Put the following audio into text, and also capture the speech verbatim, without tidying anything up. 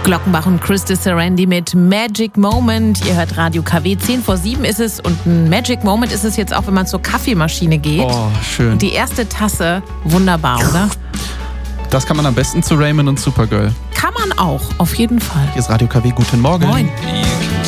Glockenbach und Chris Sarandon mit Magic Moment. Ihr hört Radio K W, zehn vor sieben ist es und ein Magic Moment ist es jetzt auch, wenn man zur Kaffeemaschine geht. Oh, schön. Die erste Tasse, wunderbar, oder? Das kann man am besten zu Raymond und Supergirl. Kann man auch, auf jeden Fall. Hier ist Radio K W, guten Morgen. Moin.